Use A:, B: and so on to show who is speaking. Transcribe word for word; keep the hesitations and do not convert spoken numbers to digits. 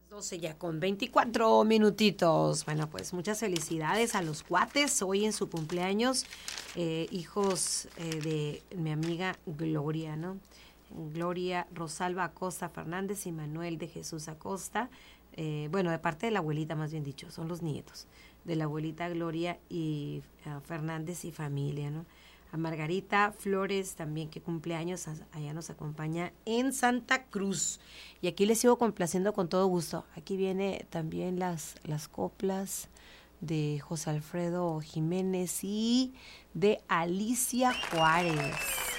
A: doce ya con veinticuatro minutitos. Bueno, pues muchas felicidades a los cuates hoy en su cumpleaños, eh, hijos eh, de mi amiga Gloria, ¿no? Gloria Rosalba Acosta Fernández y Manuel de Jesús Acosta, eh, bueno, de parte de la abuelita más bien dicho, son los nietos de la abuelita Gloria y uh, Fernández y familia, ¿no? A Margarita Flores también, que cumpleaños, allá nos acompaña en Santa Cruz. Y aquí les sigo complaciendo con todo gusto. Aquí viene también las, las coplas de José Alfredo Jiménez y de Alicia Juárez.